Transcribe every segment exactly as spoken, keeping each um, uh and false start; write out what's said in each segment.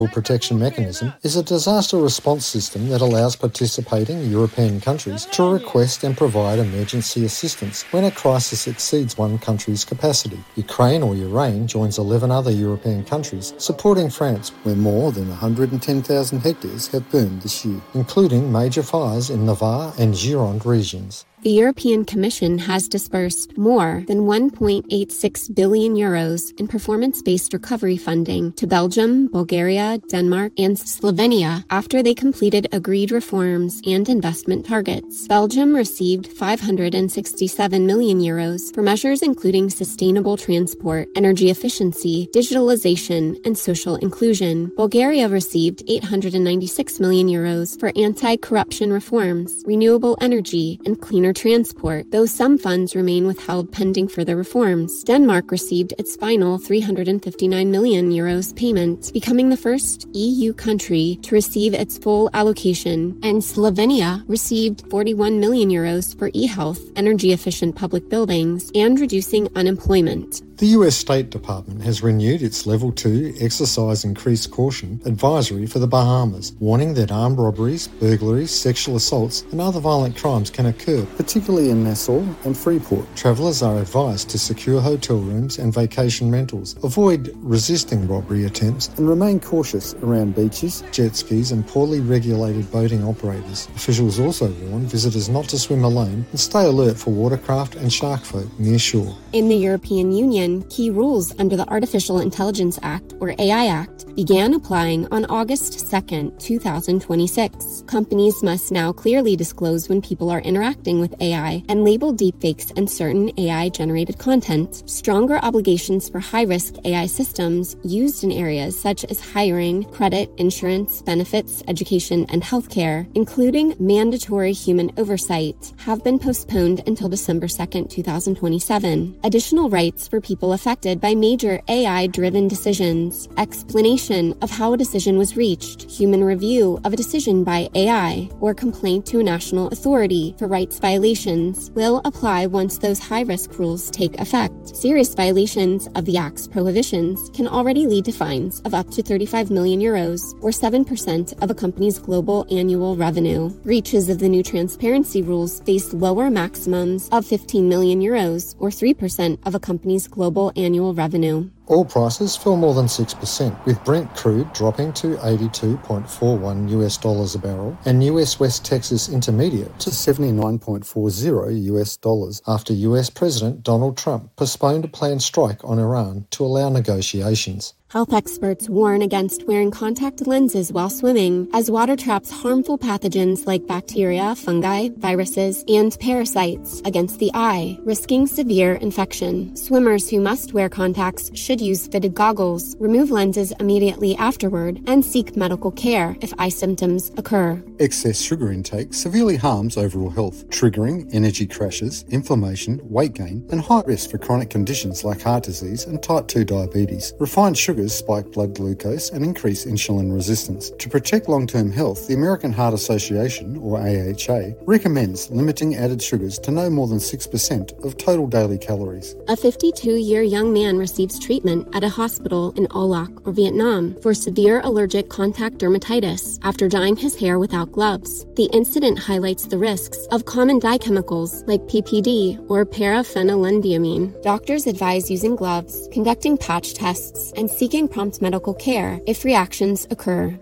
Protection Mechanism is a disaster response system that allows participating European countries to request and provide emergency assistance when a crisis exceeds one country's capacity. Ukraine or Ukraine joins eleven other European countries supporting France, where more than one hundred ten thousand hectares have burned this year, including major fires in Navarre and Gironde regions. The European Commission has disbursed more than one point eight six billion euros in performance-based recovery funding to Belgium, Bulgaria, Denmark, and Slovenia after they completed agreed reforms and investment targets. Belgium received five hundred sixty-seven million euros for measures including sustainable transport, energy efficiency, digitalization, and social inclusion. Bulgaria received eight hundred ninety-six million euros for anti-corruption reforms, renewable energy, and cleaner transport, though some funds remain withheld pending further reforms. Denmark received its final three hundred fifty-nine million euros payment, becoming the first E U country to receive its full allocation, and Slovenia received forty-one million euros for e-health, energy-efficient public buildings, and reducing unemployment. The U S State Department has renewed its Level two Exercise Increased Caution advisory for the Bahamas, warning that armed robberies, burglaries, sexual assaults and other violent crimes can occur, particularly in Nassau and Freeport. Travellers are advised to secure hotel rooms and vacation rentals, avoid resisting robbery attempts, and remain cautious around beaches, jet skis and poorly regulated boating operators. Officials also warn visitors not to swim alone and stay alert for watercraft and shark folk near shore. In the European Union, key rules under the Artificial Intelligence Act, or A I Act, began applying on August second, twenty twenty-six. Companies must now clearly disclose when people are interacting with A I and label deepfakes and certain A I-generated content. Stronger obligations for high-risk A I systems used in areas such as hiring, credit, insurance, benefits, education, and healthcare, including mandatory human oversight, have been postponed until December second, twenty twenty-seven. Additional rights for people affected by major A I-driven decisions, explanation of how a decision was reached, human review of a decision by A I, or complaint to a national authority for rights violations will apply once those high-risk rules take effect. Serious violations of the Act's prohibitions can already lead to fines of up to thirty-five million euros, or seven percent of a company's global annual revenue. Breaches of the new transparency rules face lower maximums of fifteen million euros, or three percent of a company's global annual revenue. Oil prices fell more than six percent, with Brent crude dropping to eighty-two point four one US dollars a barrel and U S West Texas Intermediate to seventy-nine point four zero US dollars after U S President Donald Trump postponed a planned strike on Iran to allow negotiations. Health experts warn against wearing contact lenses while swimming, as water traps harmful pathogens like bacteria, fungi, viruses, and parasites against the eye, risking severe infection. Swimmers who must wear contacts should use fitted goggles, remove lenses immediately afterward, and seek medical care if eye symptoms occur. Excess sugar intake severely harms overall health, triggering energy crashes, inflammation, weight gain, and high risk for chronic conditions like heart disease and type two diabetes. Refined sugars spike blood glucose and increase insulin resistance. To protect long-term health, the American Heart Association, or A H A, recommends limiting added sugars to no more than six percent of total daily calories. A fifty-two-year young man receives treatment at a hospital in Olac, or Vietnam, for severe allergic contact dermatitis after dyeing his hair without gloves. The incident highlights the risks of common dye chemicals like P P D or paraphenyldiamine. Doctors advise using gloves, conducting patch tests, and seeking prompt medical care if reactions occur.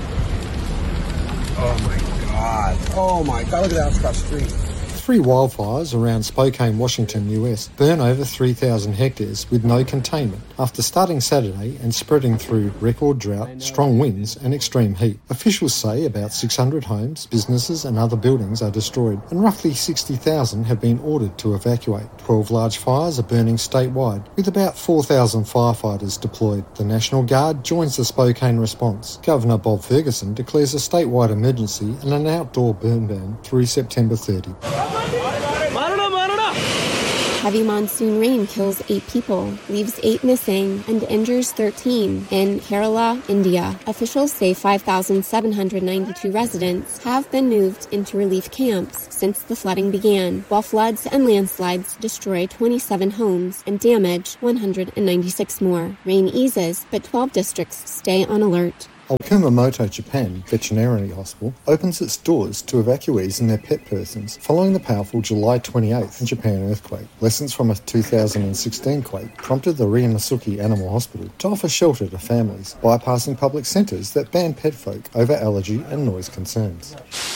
Oh my God. Oh my God, look at that house across the street. Three wildfires around Spokane, Washington, U S burn over three thousand hectares with no containment after starting Saturday and spreading through record drought, strong winds and extreme heat. Officials say about six hundred homes, businesses and other buildings are destroyed and roughly sixty thousand have been ordered to evacuate. twelve large fires are burning statewide with about four thousand firefighters deployed. The National Guard joins the Spokane response. Governor Bob Ferguson declares a statewide emergency and an outdoor burn ban through September thirtieth. Heavy monsoon rain kills eight people, leaves eight missing, and injures thirteen in Kerala, India. Officials say five thousand seven hundred ninety-two residents have been moved into relief camps since the flooding began, while floods and landslides destroy twenty-seven homes and damage one hundred ninety-six more. Rain eases, but twelve districts stay on alert. Kumamoto, Japan Veterinary Hospital opens its doors to evacuees and their pet persons following the powerful July twenty-eighth Japan earthquake. Lessons from a two thousand sixteen quake prompted the Ryanosuke Animal Hospital to offer shelter to families, bypassing public centres that ban pet folk over allergy and noise concerns.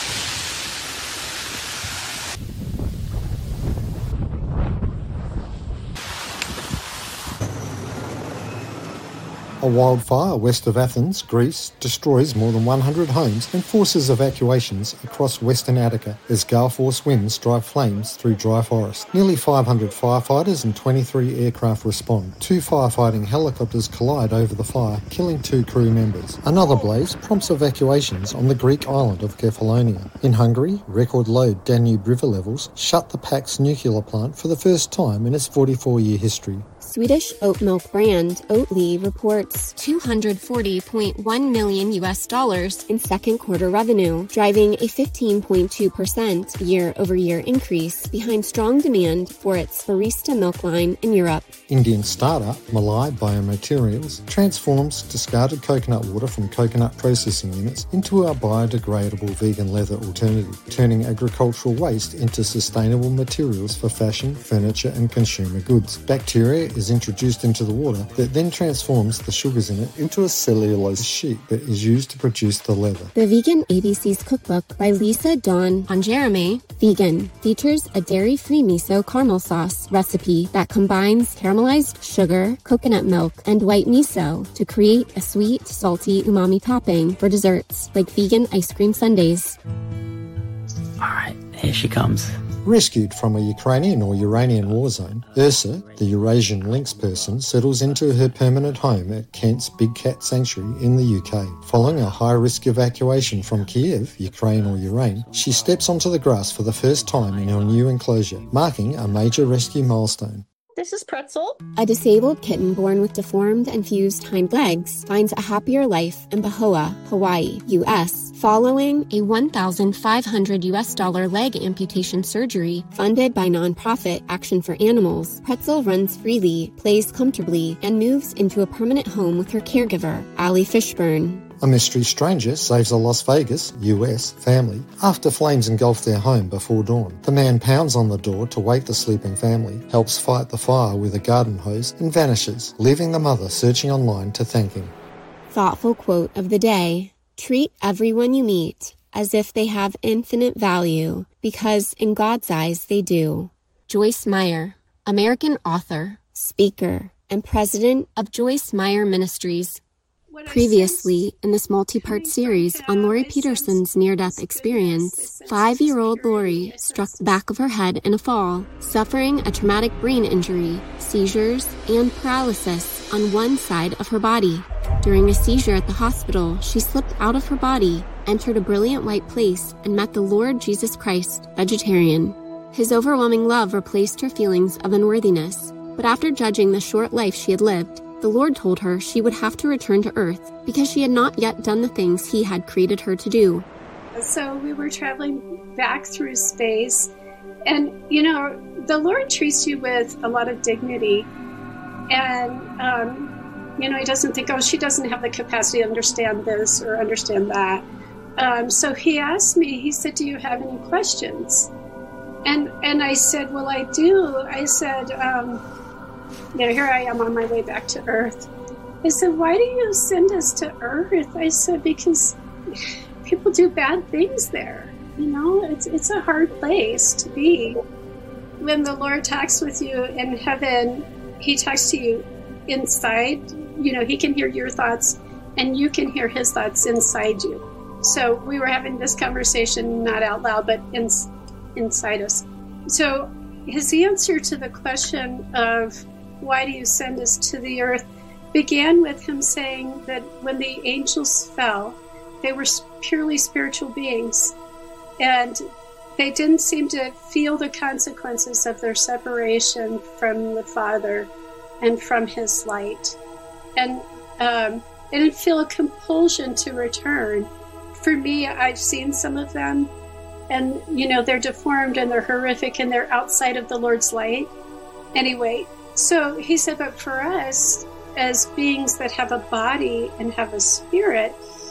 A wildfire west of Athens, Greece, destroys more than one hundred homes and forces evacuations across western Attica as gale force winds drive flames through dry forest. Nearly five hundred firefighters and twenty-three aircraft respond. Two firefighting helicopters collide over the fire, killing two crew members. Another blaze prompts evacuations on the Greek island of Kefalonia. In Hungary, record low Danube River levels shut the Pax nuclear plant for the first time in its forty-four-year history. Swedish oat milk brand Oatly reports two hundred forty point one million U S dollars in second quarter revenue, driving a fifteen point two percent year-over-year increase behind strong demand for its barista milk line in Europe. Indian startup Malai Biomaterials transforms discarded coconut water from coconut processing units into a biodegradable vegan leather alternative, turning agricultural waste into sustainable materials for fashion, furniture and consumer goods. Bacteria is introduced into the water that then transforms the sugars in it into a cellulose sheet that is used to produce the leather. The Vegan A B C's cookbook by Lisa Dawn Jeremy, Vegan, features a dairy-free miso caramel sauce recipe that combines caramelized sugar, coconut milk, and white miso to create a sweet, salty umami topping for desserts like vegan ice cream sundaes. All right, here she comes. Rescued from a Ukrainian or Uranian war zone, Ursa, the Eurasian lynx person, settles into her permanent home at Kent's Big Cat Sanctuary in the U K. Following a high-risk evacuation from Kiev, Ukraine or Ukraine, she steps onto the grass for the first time in her new enclosure, marking a major rescue milestone. This is Pretzel. A disabled kitten born with deformed and fused hind legs finds a happier life in Pahoa, Hawaii, U S, following a one thousand five hundred U S dollar leg amputation surgery funded by nonprofit Action for Animals. Pretzel runs freely, plays comfortably, and moves into a permanent home with her caregiver, Allie Fishburne. A mystery stranger saves a Las Vegas, U S, family after flames engulf their home before dawn. The man pounds on the door to wake the sleeping family, helps fight the fire with a garden hose, and vanishes, leaving the mother searching online to thank him. Thoughtful quote of the day: treat everyone you meet as if they have infinite value, because in God's eyes they do. Joyce Meyer, American author, speaker, and president of Joyce Meyer Ministries. Previously, in this multi-part series on Lori Peterson's near-death experience, five-year-old Lori struck the back of her head in a fall, suffering a traumatic brain injury, seizures, and paralysis on one side of her body. During a seizure at the hospital, she slipped out of her body, entered a brilliant white place, and met the Lord Jesus Christ, vegetarian. His overwhelming love replaced her feelings of unworthiness, but after judging the short life she had lived, the Lord told her she would have to return to Earth because she had not yet done the things He had created her to do. So we were traveling back through space, and, you know, the Lord treats you with a lot of dignity, and, um, you know, He doesn't think, oh, she doesn't have the capacity to understand this or understand that. Um, so He asked me, He said, do you have any questions? And, and I said, well, I do. I said, um, you know, here I am on my way back to Earth. I said, why do you send us to Earth? I said, because people do bad things there. You know, it's it's a hard place to be. When the Lord talks with you in heaven, He talks to you inside. You know, He can hear your thoughts, and you can hear His thoughts inside you. So we were having this conversation, not out loud, but in, inside us. So His answer to the question of, why do you send us to the earth, began with Him saying that when the angels fell, they were purely spiritual beings, and they didn't seem to feel the consequences of their separation from the Father and from His light. And um, they didn't feel a compulsion to return. For me, I've seen some of them, and, you know, they're deformed and they're horrific and they're outside of the Lord's light. Anyway, so He said, but for us, as beings that have a body and have a spirit,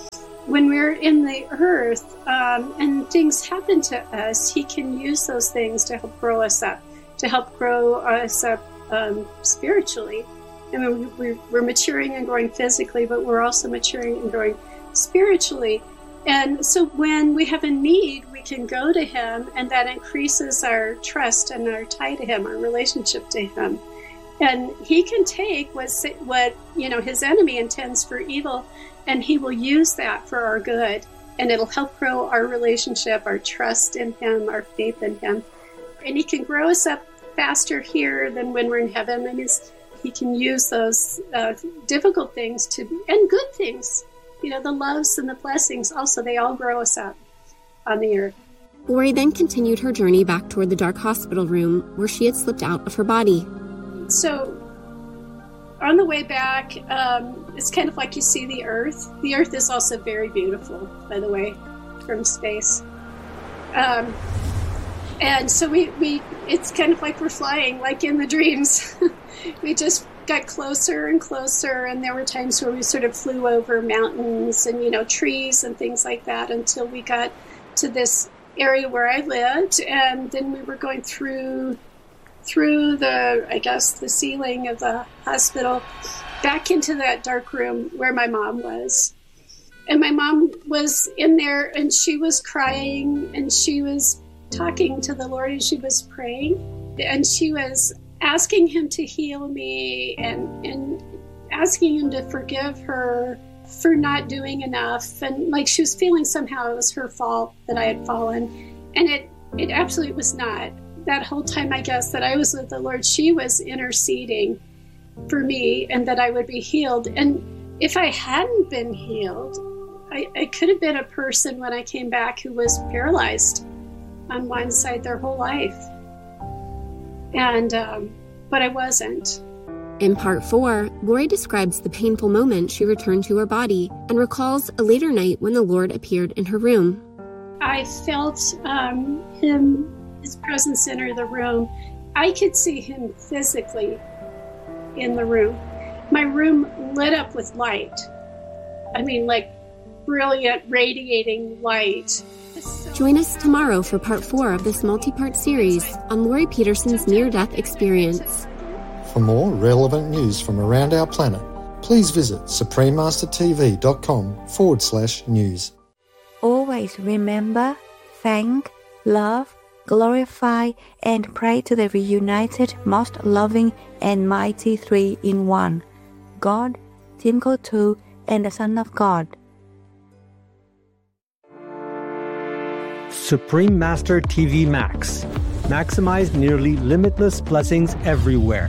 when we're in the earth um, and things happen to us, he can use those things to help grow us up, to help grow us up um, spiritually. I mean, we're, we're maturing and growing physically, but we're also maturing and growing spiritually. And so when we have a need, we can go to him, and that increases our trust and our tie to him, our relationship to him. And he can take what, what you know, his enemy intends for evil, and he will use that for our good. And it'll help grow our relationship, our trust in him, our faith in him. And he can grow us up faster here than when we're in heaven. And he's, he can use those uh, difficult things to, and good things. You know, the loves and the blessings, also, they all grow us up on the earth. Lori then continued her journey back toward the dark hospital room where she had slipped out of her body. So, on the way back, um, it's kind of like you see the earth. The earth is also very beautiful, by the way, from space. Um, and so we, we, it's kind of like we're flying, like in the dreams. We just got closer and closer, and there were times where we sort of flew over mountains and, you know, trees and things like that until we got to this area where I lived, and then we were going through through the, I guess, the ceiling of the hospital back into that dark room where my mom was. And my mom was in there, and she was crying, and she was talking to the Lord, and she was praying, and she was asking him to heal me and, and asking him to forgive her for not doing enough. And like she was feeling somehow it was her fault that I had fallen. And it, it absolutely was not. That whole time, I guess, that I was with the Lord, she was interceding for me and that I would be healed. And if I hadn't been healed, I, I could have been a person when I came back who was paralyzed on one side their whole life. And, um, but I wasn't. In part four, Lori describes the painful moment she returned to her body and recalls a later night when the Lord appeared in her room. I felt um, him, his presence enter the room. I could see him physically in the room. My room lit up with light. I mean, like brilliant, radiating light. Join us tomorrow for part four of this multi-part series on Lori Peterson's near-death experience. For more relevant news from around our planet, please visit suprememastertv.com forward slash news. Always remember, thank, love, glorify, and pray to the reunited, most loving, and mighty three-in-one, God, Timco two, and the Son of God. Supreme Master T V Max. Maximize nearly limitless blessings everywhere.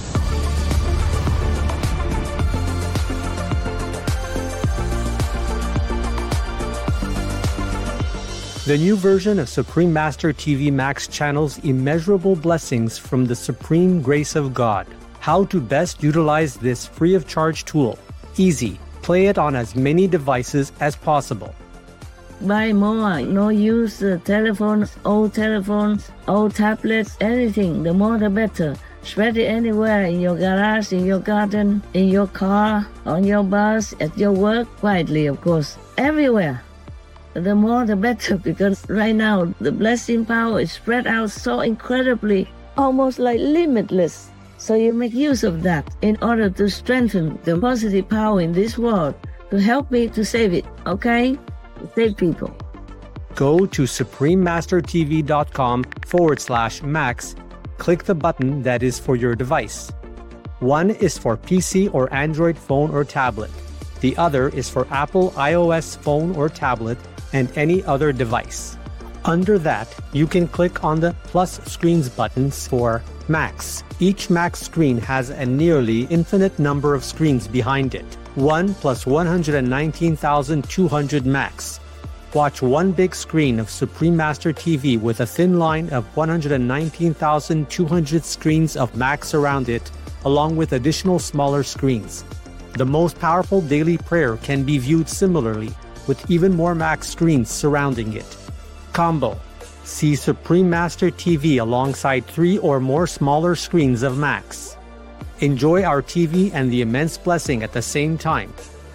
The new version of Supreme Master T V Max channels immeasurable blessings from the supreme grace of God. How to best utilize this free of charge tool. Easy. Play it on as many devices as possible. Buy more, no use uh, telephones, old telephones, old tablets, anything, the more the better. Spread it anywhere, in your garage, in your garden, in your car, on your bus, at your work, quietly of course, everywhere. The more the better, because right now the blessing power is spread out so incredibly, almost like limitless. So you make use of that in order to strengthen the positive power in this world, to help me to save it, okay? Save people. Go to suprememastertv.com forward slash max. Click the button that is for your device. One is for P C or Android phone or tablet. The other is for Apple iOS phone or tablet and any other device. Under that, you can click on the plus screens buttons for Max. Each Max screen has a nearly infinite number of screens behind it. one plus one hundred nineteen thousand two hundred Max. Watch one big screen of Supreme Master T V with a thin line of one hundred nineteen thousand two hundred screens of Max around it, along with additional smaller screens. The most powerful daily prayer can be viewed similarly, with even more Max screens surrounding it. Combo. See Supreme Master T V alongside three or more smaller screens of Max. Enjoy our T V and the immense blessing at the same time.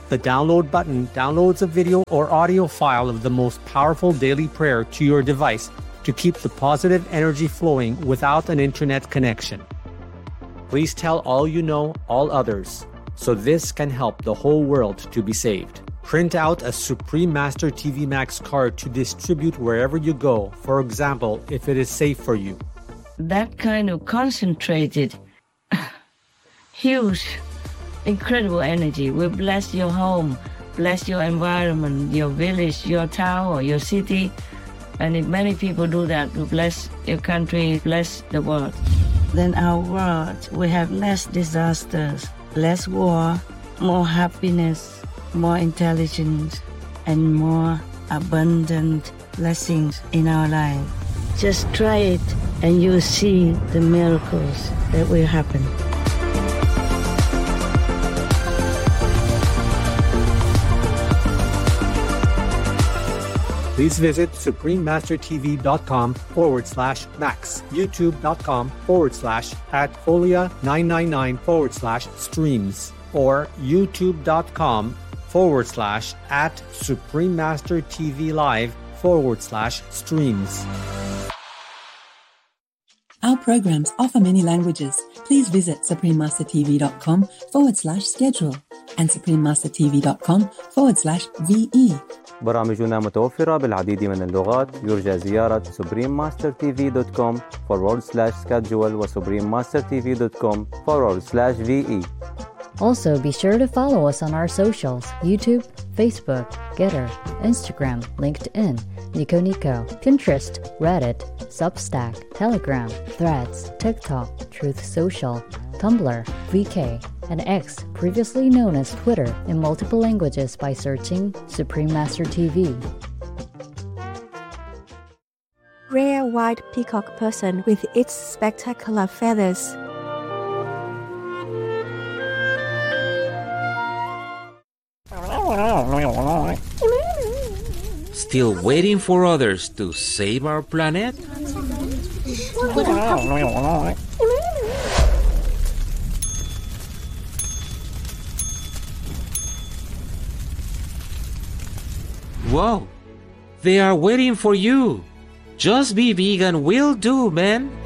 The download button downloads a video or audio file of the most powerful daily prayer to your device to keep the positive energy flowing without an internet connection. Please tell all you know, all others, so this can help the whole world to be saved. Print out a Supreme Master T V Max card to distribute wherever you go, for example, if it is safe for you. That kind of concentrated, huge, incredible energy will bless your home, bless your environment, your village, your town, or your city. And if many people do that, will bless your country, bless the world. Then our world will have less disasters, less war, more happiness, more intelligence, and more abundant blessings in our life. Just try it and you'll see the miracles that will happen. Please visit suprememastertv.com forward slash max, youtube.com forward slash at folia999 forward slash streams, or youtube.com forward slash at suprememastertvlive forward slash streams. Our programs offer many languages. Please visit suprememastertv.com forward slash schedule and suprememastertv.com forward slash VE. برامجنا متوفرة بالعديد من اللغات. يرجى زيارة suprememastertv.com forward slash schedule و suprememastertv.com forward slash VE. Also, be sure to follow us on our socials: YouTube, Facebook, Getter, Instagram, LinkedIn, Nico Nico, Pinterest, Reddit, Substack, Telegram, Threads, TikTok, Truth Social, Tumblr, V K, and X, previously known as Twitter, in multiple languages by searching Supreme Master T V. Rare white peacock person with its spectacular feathers. Still waiting for others to save our planet? Whoa! They are waiting for you! Just be vegan will do, man!